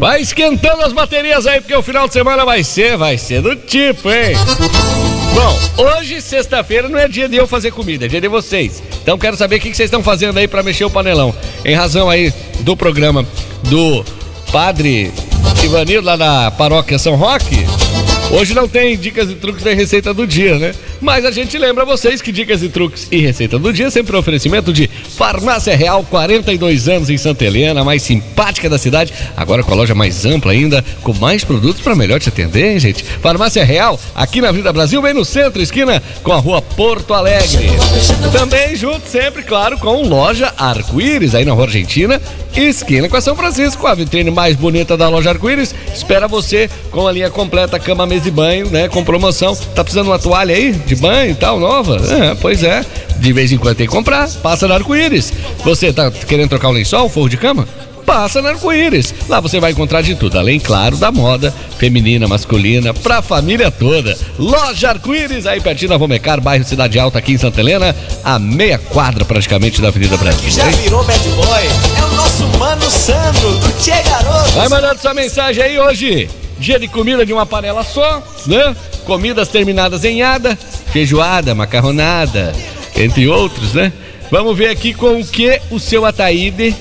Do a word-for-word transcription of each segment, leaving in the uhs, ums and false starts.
Vai esquentando as baterias aí, porque o final de semana vai ser, vai ser do tipo, hein? Bom, hoje, sexta-feira, não é dia de eu fazer comida, é dia de vocês. Então quero saber o que vocês estão fazendo aí pra mexer o panelão. Em razão aí do programa do Padre Ivanildo lá da Paróquia São Roque, hoje não tem dicas e truques da receita do dia, né? Mas a gente lembra vocês que dicas e truques e receita do dia sempre é um oferecimento de Farmácia Real, quarenta e dois anos em Santa Helena, a mais simpática da cidade, agora com a loja mais ampla ainda, com mais produtos para melhor te atender, hein, gente? Farmácia Real, aqui na Avenida Brasil, bem no centro, esquina com a rua Porto Alegre. Também junto sempre, claro, com loja Arco-Íris, aí na rua Argentina, esquina com a São Francisco, a vitrine mais bonita da loja Arco-Íris, espera você com a linha completa, cama, mesa e banho, né, com promoção. Tá precisando de uma toalha aí, de banho e tal, nova? É, pois é, de vez em quando tem que comprar, passa na Arco-Íris. Você tá querendo trocar um lençol, forro de cama? Passa na Arco-Íris. Lá você vai encontrar de tudo, além, claro, da moda feminina, masculina, pra família toda. Loja Arco-Íris, aí pertinho da Vomecar, bairro Cidade Alta, aqui em Santa Helena, a meia quadra praticamente da Avenida Brasil. Já virou bad boy, é o nosso mano Sandro, do Tchê Garoto. Vai mandando sua mensagem aí hoje. Dia de comida de uma panela só, né? Comidas terminadas em ada, feijoada, macarronada, entre outros, né? Vamos ver aqui com o que o seu Ataíde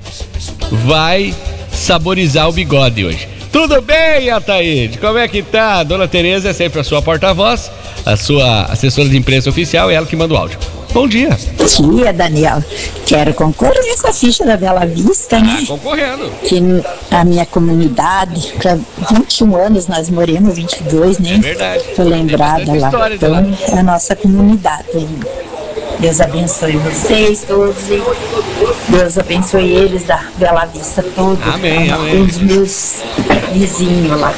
vai saborizar o bigode hoje. Tudo bem, Ataíde? Como é que tá? Dona Tereza é sempre a sua porta-voz, a sua assessora de imprensa oficial, é ela que manda o áudio. Bom dia. Bom dia, Daniel. Quero concorrer com a ficha da Bela Vista, né? Ah, concorrendo. Que a minha comunidade, para vinte e um anos, nós moramos vinte e dois, né? É verdade. Tô lembrada lá. Então, é a nossa comunidade. Deus abençoe vocês todos e Deus abençoe eles da Bela Vista todos. Amém, tá? amém. Os meus vizinhos lá.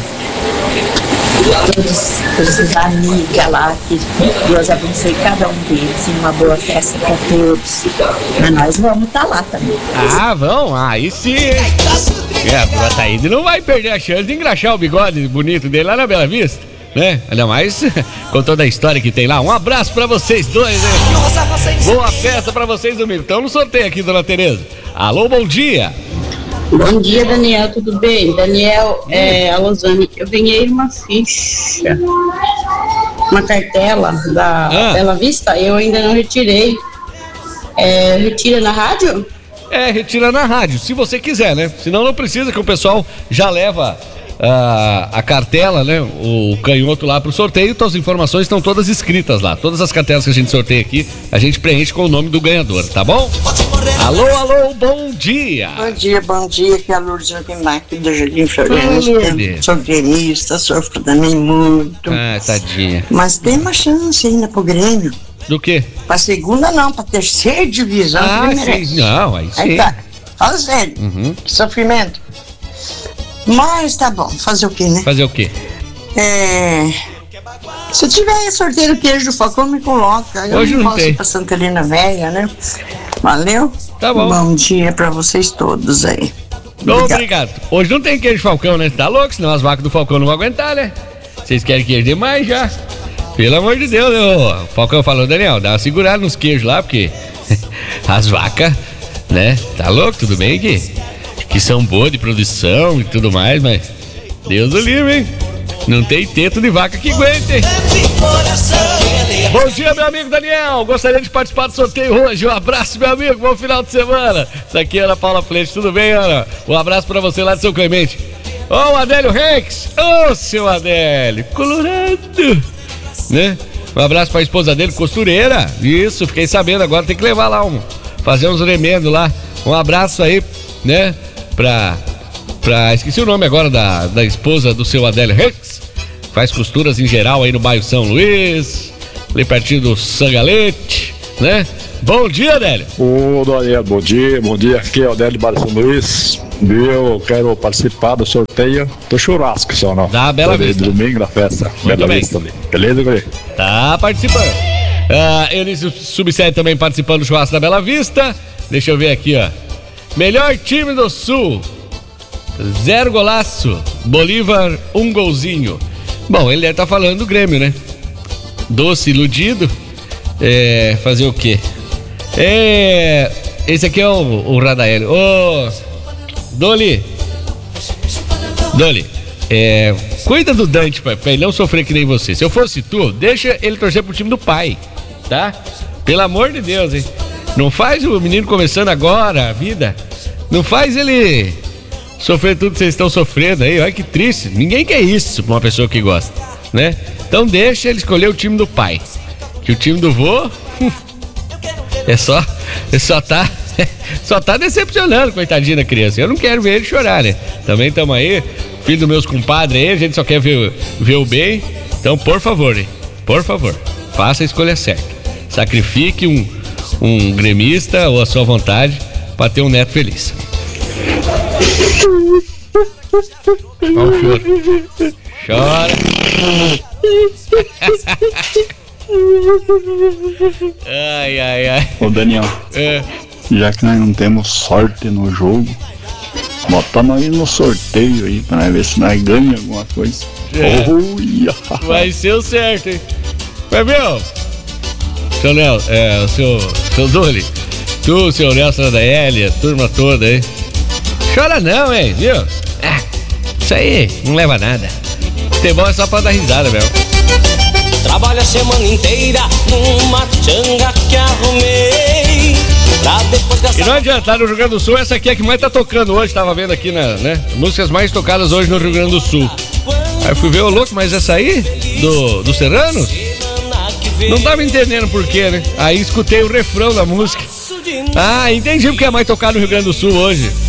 Todos, todos os amigos lá, que Deus abençoe cada um deles e uma boa festa para todos. Mas nós vamos estar tá lá também. Ah, vão? Aí sim. É, o Ataíde não vai perder a chance de engraxar o bigode bonito dele lá na Bela Vista, né? Ainda mais com toda a história que tem lá. Um abraço pra vocês dois, né? Boa festa pra vocês domingo. Então no sorteio aqui, Dona Tereza. Alô, bom dia. Bom dia, Daniel, tudo bem? Daniel, é, a Losane, eu ganhei uma ficha, uma cartela da ah. Bela Vista, eu ainda não retirei. É, retira na rádio? É, retira na rádio, se você quiser, né? Senão não precisa, que o pessoal já leva uh, a cartela, né? O canhoto lá pro sorteio, então as informações estão todas escritas lá. Todas as cartelas que a gente sorteia aqui, a gente preenche com o nome do ganhador, tá bom? Alô, alô, bom dia. Bom dia, bom dia, que é a Lourdes aqui do Jardim Floresta. Sou gremista, sofro também muito. Ah, tadinha. Mas tem uma chance ainda pro Grêmio. Do quê? Pra segunda não, pra terceira divisão. Ah, sim, não, aí sim. Aí tá, fala sério, uhum. Que sofrimento. Mas tá bom, fazer o quê, né? Fazer o quê? É... Se tiver sorteio do queijo do Falcão, me coloca. Eu Hoje não, não posso tem. ir pra Santa Helena Velha, né? Valeu? Tá bom. Bom dia pra vocês todos aí. Obrigado. Obrigado. Hoje não tem queijo Falcão, né? Tá louco? Senão as vacas do Falcão não vão aguentar, né? Vocês querem queijo demais já? Pelo amor de Deus, né? O Falcão falou, Daniel, dá uma segurada nos queijos lá, porque as vacas, né? Tá louco? Tudo bem que, que são boas de produção e tudo mais, mas Deus o livre, hein? Não tem teto de vaca que aguente. Bom dia, meu amigo Daniel. Gostaria de participar do sorteio hoje. Um abraço, meu amigo. Bom final de semana. Isso aqui é Ana Paula Flete. Tudo bem, Ana? Um abraço pra você lá de São Clemente. Ô, oh, Adélio Rex. Ô, oh, seu Adélio. Colorado. Né? Um abraço pra esposa dele, costureira. Isso, fiquei sabendo. Agora tem que levar lá um. Fazer uns remendos lá. Um abraço aí, né? Pra... pra esqueci o nome agora da, da esposa do seu Adélio Rex. Faz costuras em geral aí no bairro São Luís, ali pertinho do Sangalete, né? Bom dia, Adélio. Ô, Daniel, bom dia, bom dia. Aqui é o Adélio Bairro São Luís. Eu quero participar do sorteio do churrasco só, não? Da Bela Vista. Domingo na festa. Muito Bela bem. Vista ali. Beleza, Guri? Tá participando. Ah, eles subsede também participando do churrasco da Bela Vista. Deixa eu ver aqui, ó. Melhor time do Sul. Zero golaço. Bolívar, um golzinho. Bom, ele deve estar falando do Grêmio, né? Doce iludido. É. Fazer o quê? É. Esse aqui é o, o Radaeli. Ô. Doli. Dolly, é, cuida do Dante pra, pra ele não sofrer que nem você. Se eu fosse tu, deixa ele torcer pro time do pai, tá? Pelo amor de Deus, hein? Não faz o menino começando agora a vida. Não faz ele sofrer tudo que vocês estão sofrendo aí. Olha que triste. Ninguém quer isso pra uma pessoa que gosta, né? Então deixa ele escolher o time do pai. Que o time do vô é só, é só tá, só tá decepcionando, coitadinho da criança. Eu não quero ver ele chorar, né? Também estamos aí, filho dos meus compadres aí, a gente só quer ver, ver o bem. Então, por favor, hein? Por favor, faça a escolha certa. Sacrifique um um gremista ou a sua vontade para ter um neto feliz. Olha o choro. Chora. Ai, ai, ai. Ô Daniel, é. já que nós não temos sorte no jogo, bota nós no sorteio aí pra nós ver se nós ganhamos alguma coisa. É. Oh, yeah. Vai ser o certo, hein? Mas, meu, seu Nelson, é, o seu, seu Dolly, tu, seu Nelson da Hélia, turma toda aí. Chora não, hein, viu? Ah, isso aí não leva a nada. Futebol é só pra dar risada, meu. Trabalho a semana inteira numa tchanga que arrumei pra depois gastar. E não adianta, lá no Rio Grande do Sul, essa aqui é a que mais tá tocando hoje, tava vendo aqui, na, né? Músicas mais tocadas hoje no Rio Grande do Sul. Aí eu fui ver, ô louco, mas essa aí, do, do Serrano? Não tava entendendo por quê, né? Aí escutei o refrão da música. Ah, entendi porque é mais tocado no Rio Grande do Sul hoje.